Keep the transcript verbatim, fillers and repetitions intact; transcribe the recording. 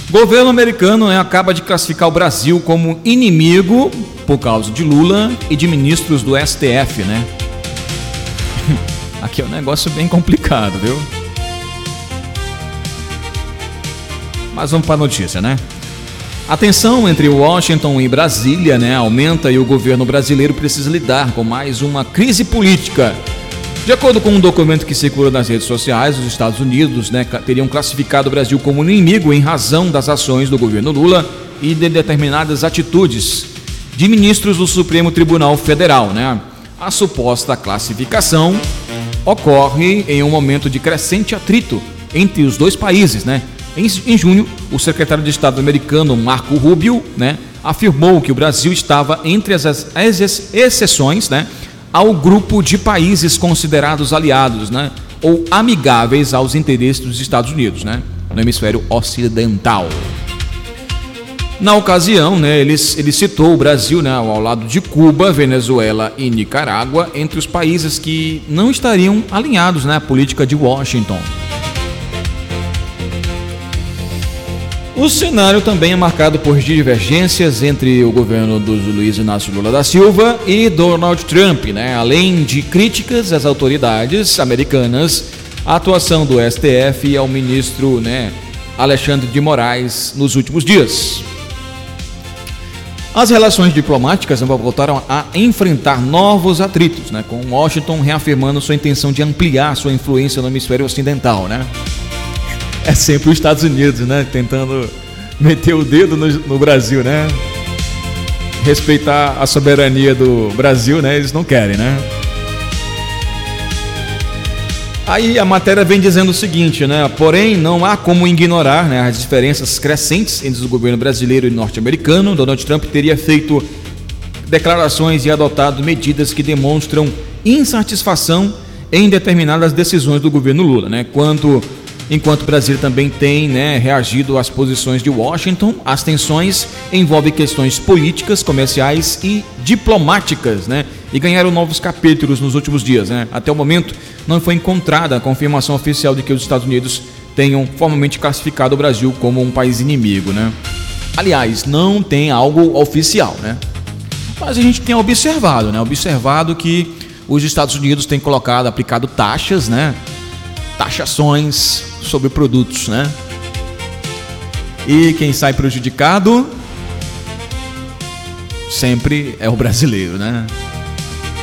Governo americano, né, acaba de classificar o Brasil como inimigo por causa de Lula e de ministros do S T F, né? Aqui é um negócio bem complicado, viu? Mas vamos para a notícia, né? A tensão entre Washington e Brasília, né, aumenta e o governo brasileiro precisa lidar com mais uma crise política. De acordo com um documento que circula nas redes sociais, os Estados Unidos, né, teriam classificado o Brasil como inimigo em razão das ações do governo Lula e de determinadas atitudes de ministros do Supremo Tribunal Federal, né? A suposta classificação ocorre em um momento de crescente atrito entre os dois países, né? Em, em junho, o secretário de Estado americano Marco Rubio, né, afirmou que o Brasil estava entre as, as exceções, né, ao grupo de países considerados aliados, né, ou amigáveis aos interesses dos Estados Unidos, né, no hemisfério ocidental. Na ocasião, né, ele, ele citou o Brasil, né, ao lado de Cuba, Venezuela e Nicarágua, entre os países que não estariam alinhados, né, à política de Washington. O cenário também é marcado por divergências entre o governo do Luiz Inácio Lula da Silva e Donald Trump, né? Além de críticas às autoridades americanas, a atuação do S T F e ao ministro, né, Alexandre de Moraes nos últimos dias. As relações diplomáticas voltaram a enfrentar novos atritos, né, com Washington reafirmando sua intenção de ampliar sua influência no hemisfério ocidental, né? É sempre os Estados Unidos, né, tentando meter o dedo no, no Brasil, né? Respeitar a soberania do Brasil, né? Eles não querem, né? Aí a matéria vem dizendo o seguinte, né? Porém, não há como ignorar, né, as diferenças crescentes entre o governo brasileiro e norte-americano. Donald Trump teria feito declarações e adotado medidas que demonstram insatisfação em determinadas decisões do governo Lula, né? Quando Enquanto o Brasil também tem, né, reagido às posições de Washington, as tensões envolvem questões políticas, comerciais e diplomáticas, né, e ganharam novos capítulos nos últimos dias, né. Até o momento, não foi encontrada a confirmação oficial de que os Estados Unidos tenham formalmente classificado o Brasil como um país inimigo, né. Aliás, não tem algo oficial, né. Mas a gente tem observado, né, observado que os Estados Unidos têm colocado, aplicado taxas, né, taxações sobre produtos, né? E quem sai prejudicado sempre é o brasileiro, né?